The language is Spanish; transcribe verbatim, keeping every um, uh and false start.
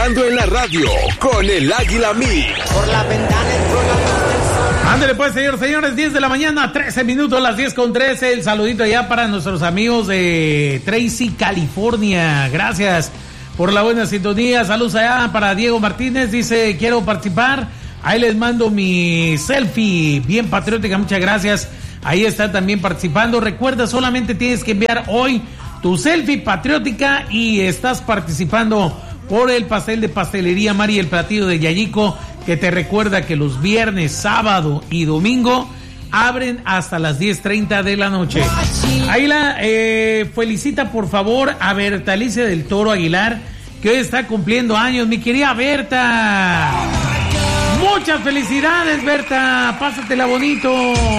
Participando en la radio con el Águila Mix. Por la ventana entró la luz del sol. Ándale pues, señores, señores, diez de la mañana, trece minutos, las diez con trece. El saludito allá para nuestros amigos de Tracy, California. Gracias por la buena sintonía. Saludos allá para Diego Martínez. Dice, quiero participar. Ahí les mando mi selfie. Bien patriótica, muchas gracias. Ahí está también participando. Recuerda, solamente tienes que enviar hoy tu selfie patriótica y estás participando por el pastel de Pastelería Mari, el platillo de Yayico, que te recuerda que los viernes, sábado y domingo abren hasta las diez treinta de la noche. Ahí la eh, felicita por favor a Berta Alicia del Toro Aguilar, que hoy está cumpliendo años. Mi querida Berta, muchas felicidades, Berta, pásatela bonito.